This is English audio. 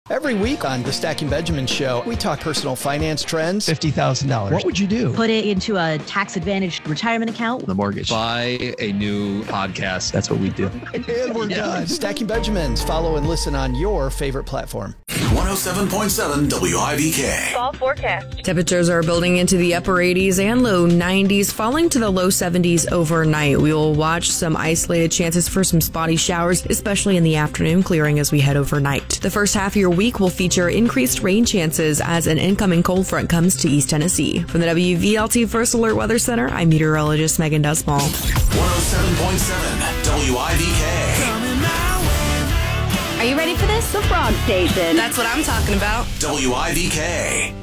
Every week on the Stacking Benjamin Show, we talk personal finance trends. $50,000. What would you do? Put it into a tax-advantaged retirement account. The mortgage. Buy a new podcast. That's what we do. And we're done. Stacking Benjamins. Follow and listen on your favorite platform. 107.7 WIBK. Fall forecast. Temperatures are building into the upper 80s and low 90s, falling to the low 70s overnight. We will watch some isolated chances for some spotty showers, especially in the afternoon, clearing as we head overnight. The first half of your week will feature increased rain chances as an incoming cold front comes to East Tennessee. From the WVLT First Alert Weather Center, I'm meteorologist Megan Dusmall. 107.7 WIBK. Are you ready for this? The Frog Station. That's what I'm talking about. WIBK.